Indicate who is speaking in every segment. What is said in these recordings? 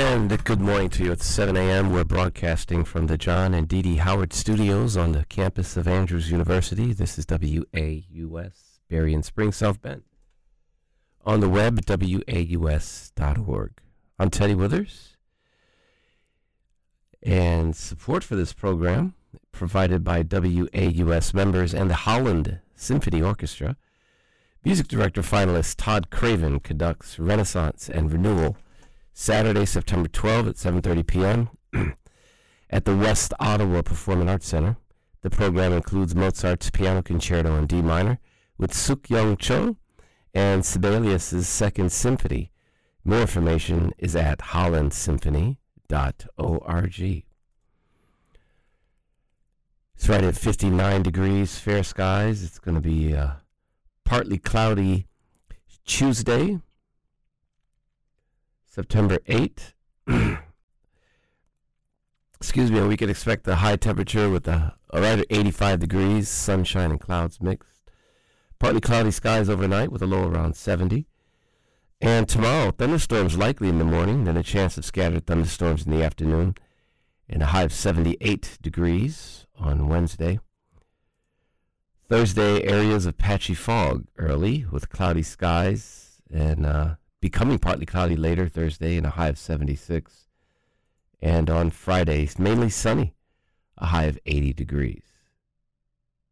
Speaker 1: And good morning to you. It's 7 a.m. We're broadcasting from the John and Dee Dee Howard Studios on the campus of Andrews University. This is WAUS, Berrien Springs, South Bend. On the web, waus.org. I'm Teddy Withers. And support for this program provided by WAUS members and the Holland Symphony Orchestra. Music director finalist Todd Craven conducts Renaissance and Renewal Saturday, September 12 at 7:30 p.m. at the West Ottawa Performing Arts Center. The program includes Mozart's Piano Concerto in D minor with Suk Young Cho and Sibelius' Second Symphony. More information is at hollandsymphony.org. It's right at 59 degrees, fair skies. It's going to be partly cloudy Tuesday, September 8th. Excuse me, we can expect a high temperature with right at 85 degrees, sunshine and clouds mixed. Partly cloudy skies overnight with a low around 70. And tomorrow, thunderstorms likely in the morning, then a chance of scattered thunderstorms in the afternoon, and a high of 78 degrees on Wednesday. Thursday, areas of patchy fog early with cloudy skies and becoming partly cloudy later Thursday and a high of 76. And on Friday, mainly sunny, a high of 80 degrees.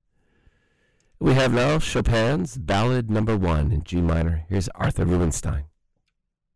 Speaker 1: We have now Chopin's Ballad No. 1 in G minor. Here's Arthur Rubinstein.